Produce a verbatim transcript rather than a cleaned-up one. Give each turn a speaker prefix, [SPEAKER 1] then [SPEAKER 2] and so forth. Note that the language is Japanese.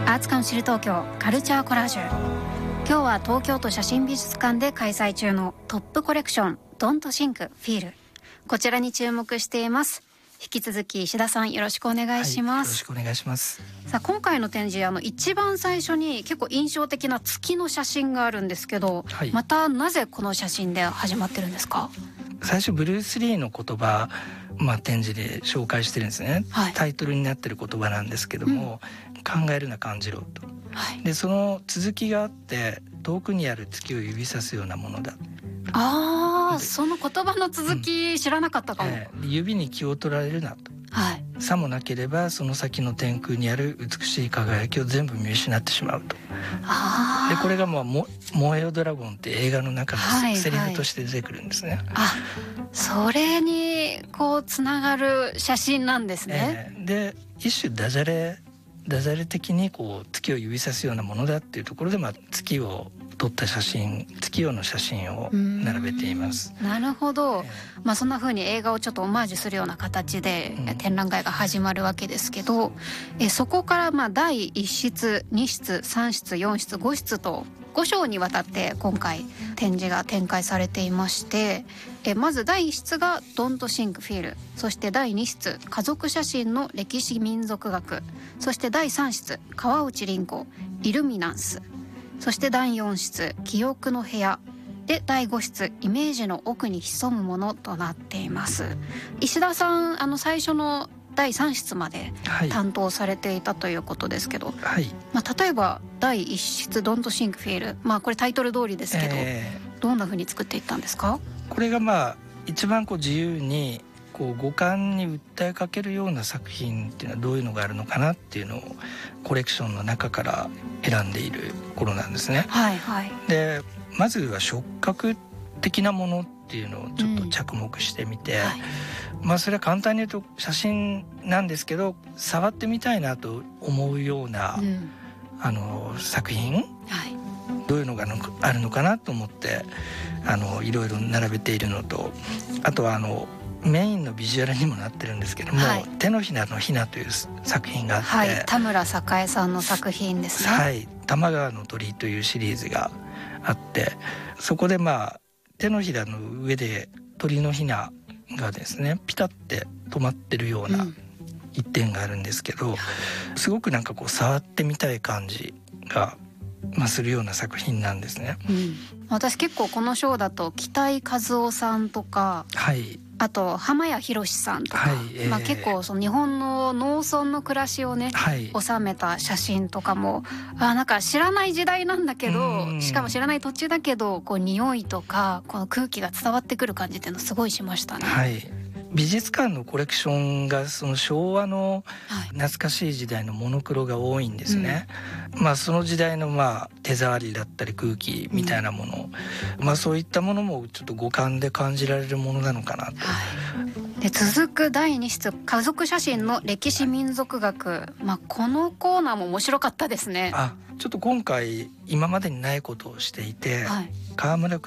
[SPEAKER 1] アーツカウンシル東京カルチャーコラージュ。今日は東京都写真美術館で開催中のトップコレクション Don't Think Feel、 こちらに注目しています。引き続き石田さんよろしくお願いします。
[SPEAKER 2] はい、よろしくお願いします。
[SPEAKER 1] さあ今回の展示、あの一番最初に結構印象的な月の写真があるんですけど、はい、またなぜこの写真で始まってるんですか？
[SPEAKER 2] 最初ブルース・リーの言葉、まあ、展示で紹介してるんですね、はい、タイトルになってる言葉なんですけども、うん、考えるな感じろと、はい、でその続きがあって、遠くにある月を指さすようなものだ。
[SPEAKER 1] ああ、その言葉の続き知らなかったかも、うん
[SPEAKER 2] えー、指に気を取られるなと、はい、さもなければその先の天空にある美しい輝きを全部見失ってしまうと。あでこれがもうも燃えよドラゴンって映画の中のセリフとして出てくるんですね、はいはい、
[SPEAKER 1] あ、それにこうつながる写真なんですね、
[SPEAKER 2] えー、で一種ダジャレダジャレ的にこう月を指さすようなものだっていうところで、まあ、月を撮った写真、月夜の写真を並べています。
[SPEAKER 1] なるほど、えーまあ、そんな風に映画をちょっとオマージュするような形で展覧会が始まるわけですけど、うん、えそこからまあだいいち室に室さん室よん室ご室とご章にわたって今回展示が展開されていまして、えまずだいいち室が Don't Think Feel、 そしてだいに室家族写真の歴史民族学、そしてだいさん室川内凛子イルミナンス、そしてだいよん室記憶の部屋で、だいご室イメージの奥に潜むものとなっています。石田さん、あの最初のだいさん室まで担当されていたということですけど、はい、まあ、例えばだいいち室 Don't Think Feel、 まあこれタイトル通りですけど、えー、どんな風に作っていったんですか？
[SPEAKER 2] これがまあ一番こう自由にこう五感に訴えかけるような作品っていうのはどういうのがあるのかなっていうのをコレクションの中から選んでいる頃なんですね、はいはい、でまずは触覚的なものっていうのをちょっと着目してみて、うん、はい、まあそれは簡単に言うと写真なんですけど、触ってみたいなと思うような、うん、あの作品、はい、どういうのがあるのかなと思ってあのいろいろ並べているのと、あとはあのメインのビジュアルにもなってるんですけども、はい、手のひなのひなという作品があって、
[SPEAKER 1] はい、田村栄さんの作品ですね。
[SPEAKER 2] はい、玉川の鳥というシリーズがあって、そこでまあ手のひらの上で鳥のひながですねピタって止まってるような一点があるんですけど、うん、すごくなんかこう触ってみたい感じが、まあ、するような作品なんですね、
[SPEAKER 1] うん、私結構この章だと北井和夫さんとか、はい、あと浜谷博さんとか、はい、えーまあ、結構その日本の農村の暮らしをね、はい、収めた写真とかも、あ、なんか知らない時代なんだけど、しかも知らない土地だけど、こう匂いとかこの空気が伝わってくる感じっていうのすごいしましたね。
[SPEAKER 2] はい、美術館のコレクションがその昭和の懐かしい時代のモノクロが多いんですね、うん、まあその時代のまあ手触りだったり空気みたいなもの、うん、まあそういったものもちょっと五感で感じられるものなのかなと、はい、
[SPEAKER 1] で続くだいに室家族写真の歴史民族学、まあ、このコーナーも面白かったですね。
[SPEAKER 2] あ、ちょっと今回今までにないことをしていて、はい、川村